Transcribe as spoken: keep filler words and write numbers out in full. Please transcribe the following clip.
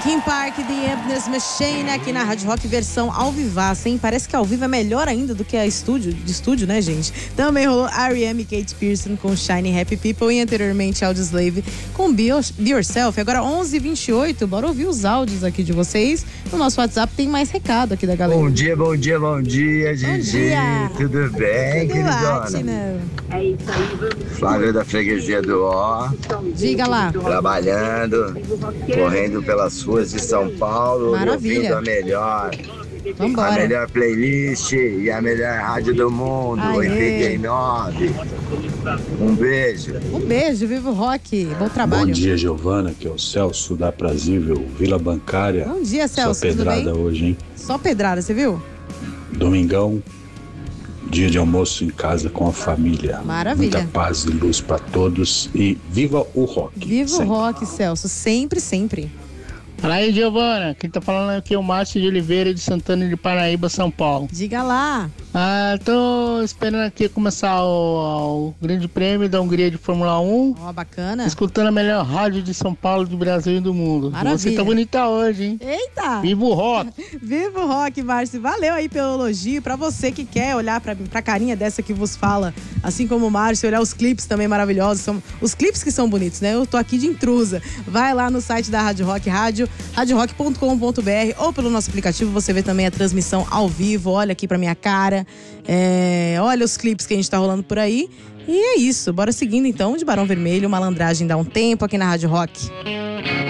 Linkin Park, The Emptiness Machine, aqui na Rádio Rock, versão ao vivaço, hein? Parece que ao vivo é melhor ainda do que a estúdio, de estúdio, né, gente? Também rolou R E M e Kate Pearson com Shiny Happy People e anteriormente Audioslave com Be Yourself. Agora onze e vinte e oito, bora ouvir os áudios aqui de vocês. No nosso WhatsApp tem mais recado aqui da galera. Bom dia, bom dia, bom dia, Gigi. dia. Tudo bem, Tudo queridona? ótimo. É isso aí, vamos. Flávio da Freguesia do Ó, Diga lá. trabalhando, correndo pelas ruas de São Paulo, Maravilha. ouvindo a melhor, a Vambora. melhor playlist e a melhor rádio do mundo, Aê. oitenta e nove. Um beijo. Um beijo, Viva o Rock. Bom trabalho. Bom dia, Giovana, que é o Celso da Prazível, Vila Bancária. Bom dia, Celso. Só pedrada Tudo bem? hoje, hein? Só pedrada, você viu? Domingão, dia de almoço em casa com a família. Maravilha. Muita paz e luz pra todos e viva o rock. Viva sempre. o Rock, Celso. Sempre, sempre. Fala aí, Giovana. Quem tá falando aqui é o Márcio de Oliveira, de Santana de Paraíba, São Paulo. Diga lá. Ah, tô esperando aqui começar o, o Grande Prêmio da Hungria de Fórmula um. Ó, bacana. Escutando a melhor rádio de São Paulo, do Brasil e do mundo. Maravilha. Você tá bonita hoje, hein? Eita! Viva o rock! Viva o Rock, Márcio. Valeu aí pelo elogio. Pra você que quer olhar pra, pra carinha dessa que vos fala, assim como o Márcio, olhar os clipes também maravilhosos. São os clipes que são bonitos, né? Eu tô aqui de intrusa. Vai lá no site da Rádio Rock, rádio, rádio rock ponto com ponto b r, ou pelo nosso aplicativo. Você vê também a transmissão ao vivo. Olha aqui pra minha cara. É, olha os clipes que a gente tá rolando por aí. E é isso. Bora seguindo então de Barão Vermelho, Malandragem dá um tempo aqui na Rádio Rock.